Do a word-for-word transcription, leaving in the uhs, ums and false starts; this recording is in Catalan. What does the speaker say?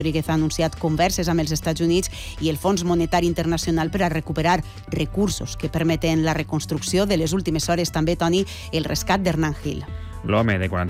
Rodríguez ha anunciat converses amb els Estats Units i el Fons Monetari Internacional per a recuperar recursos que permeten la reconstrucció. De les últimes hores també, Toni, el rescat d'Hernán Gil. L'home de quaranta